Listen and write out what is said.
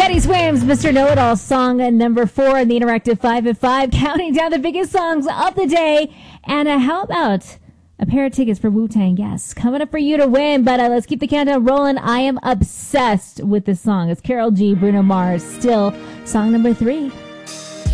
Teddy Swims, Mr. Know-It-All, song number 4 in the Interactive 5 at 5, counting down the biggest songs of the day. And how about a pair of tickets for Wu-Tang? Yes, coming up for you to win. But let's keep the countdown rolling. I am obsessed with this song. It's Karol G, Bruno Mars, still song number 3.